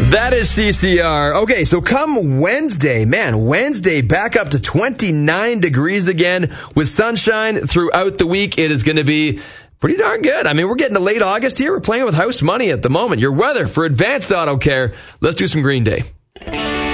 That is CCR. Okay, so come Wednesday, Wednesday back up to 29 degrees again with sunshine throughout the week. It is going to be pretty darn good. I mean, we're getting to late August here. We're playing with house money at the moment. Your weather for Advanced Auto Care. Let's do some Green Day.